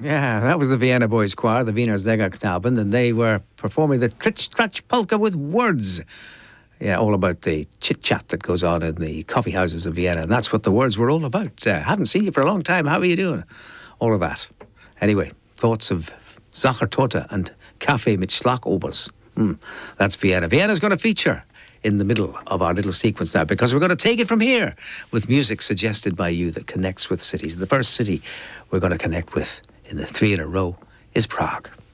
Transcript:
Yeah, that was the Vienna Boys Choir, the Wiener Sängerknaben, and they were performing the Tritsch-Tratsch polka with words. Yeah, all about the chit-chat that goes on in the coffee houses of Vienna, and that's what the words were all about. Haven't seen you for a long time, how are you doing? All of that. Anyway, thoughts of Sachertorte and Kaffee mit Schlagobers. That's Vienna. Vienna's going to feature in the middle of our little sequence now, because we're going to take it from here with music suggested by you that connects with cities. The first city we're going to connect with in the three in a row is Prague.